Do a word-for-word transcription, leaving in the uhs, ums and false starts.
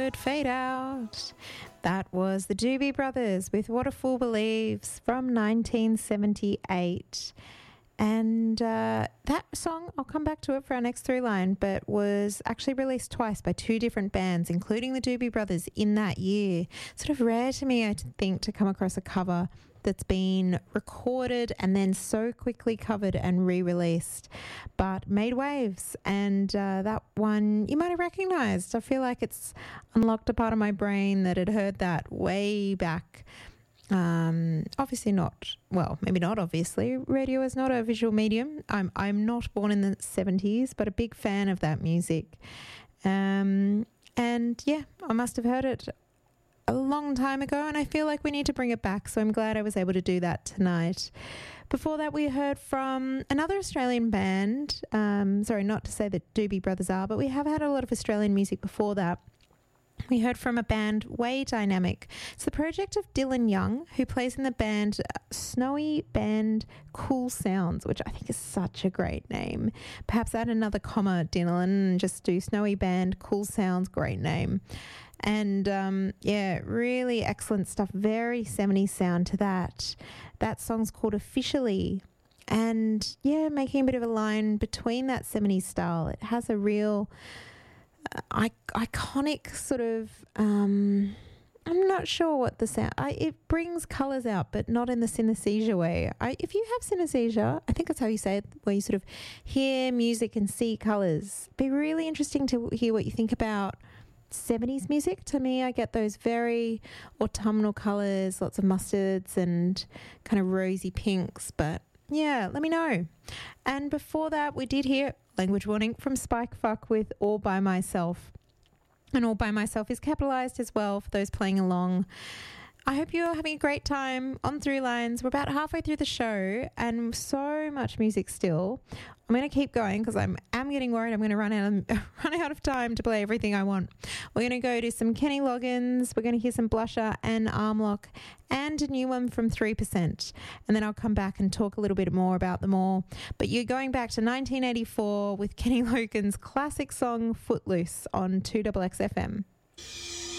would fade out. That was the Doobie Brothers with What a Fool Believes from nineteen seventy-eight. And uh, that song, I'll come back to it for our next through line, but was actually released twice by two different bands, including the Doobie Brothers, in that year. Sort of rare to me, I think, to come across a cover that's been recorded and then so quickly covered and re-released, but made waves. And uh, that one you might have recognised. I feel like it's unlocked a part of my brain that had heard that way back. Um, obviously not, well, maybe not obviously. Radio is not a visual medium. I'm I'm not born in the seventies, but a big fan of that music. Um, and yeah, I must have heard it a long time ago, and I feel like we need to bring it back, so I'm glad I was able to do that tonight. Before that, we heard from another Australian band. Um, sorry, not to say that Doobie Brothers are, but we have had a lot of Australian music before that. We heard from a band, Way Dynamic. It's the project of Dylan Young, who plays in the band Snowy Band Cool Sounds, which I think is such a great name. Perhaps add another comma, Dylan, and just do Snowy Band Cool Sounds, great name. And um, yeah, really excellent stuff, very seventies sound to that. That song's called Officially. And yeah, making a bit of a line between that seventies style. It has a real I- iconic sort of, um, I'm not sure what the sound, I, it brings colours out, but not in the synesthesia way. I, if you have synesthesia, I think that's how you say it, where you sort of hear music and see colours. It'd be really interesting to hear what you think about seventies music. To me, I get those very autumnal colours, lots of mustards and kind of rosy pinks, but yeah, let me know. And before that, we did hear Language Warning from Spike Fuck with All By Myself. And All By Myself is capitalised as well for those playing along. I hope you're having a great time on Through Lines. We're about halfway through the show and so much music still. I'm going to keep going because I'm am getting worried I'm going to run out of, run out of time to play everything I want. We're going to go to some Kenny Loggins. We're going to hear some Blusher and Armlock and a new one from three percent. And then I'll come back and talk a little bit more about them all. But you're going back to nineteen eighty-four with Kenny Loggins' classic song Footloose on two X X F M.